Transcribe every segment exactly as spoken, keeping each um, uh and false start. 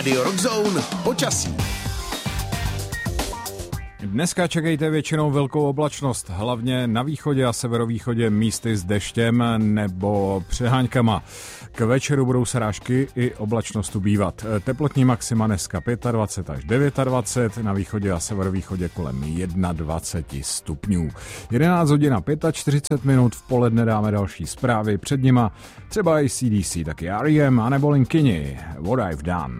Radio Rockzone počasí. Dneska čekejte většinou velkou oblačnost, hlavně na východě a severovýchodě místy s deštěm nebo přeháňkama. K večeru budou srážky i oblačnost ubývat. Teplotní maxima dneska dvacet pět až dvacet devět, na východě a severovýchodě kolem dvacet jedna stupňů. jedenáct hodin a čtyřicet pět minut, v poledne dáme další zprávy, před nima třeba i C D C, taky R E M anebo Linkini. What I've Done.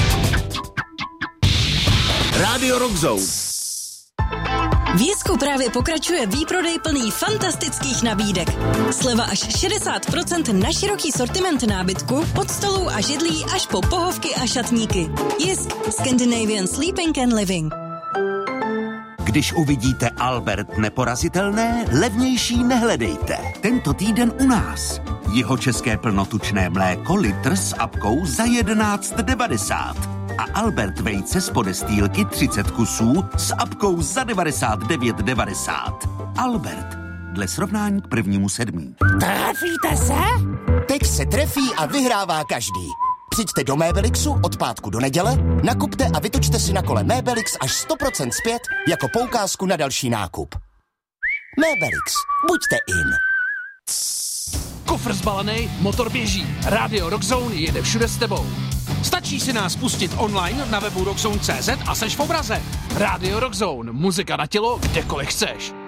Radio Rockzone. V Jesku právě pokračuje výprodej plný fantastických nabídek. Sleva až šedesát procent na široký sortiment nábytku, od stolů a židlí až po pohovky a šatníky. Jisk, Scandinavian Sleeping and Living. Když uvidíte Albert neporazitelné, levnější nehledejte. Tento týden u nás. Jihočeské plnotučné mléko litr s apkou za jedenáct devadesát. A Albert vejce z podestýlky třicet kusů s apkou za devadesát devět devadesát. Albert, dle srovnání k prvnímu sedmí. Trefíte se? Teď se trefí a vyhrává každý. Přijďte do Mébelixu od pátku do neděle, nakupte a vytočte si na kole Mébelix až sto procent zpět jako poukázku na další nákup. Mébelix, buďte in. Kufr zbalený, motor běží. Radio Rockzone jede všude s tebou. Stačí si nás pustit online na webu rockzone tečka cé zet a seš v obraze. Radio Rockzone, muzika na tělo, kdekoliv chceš.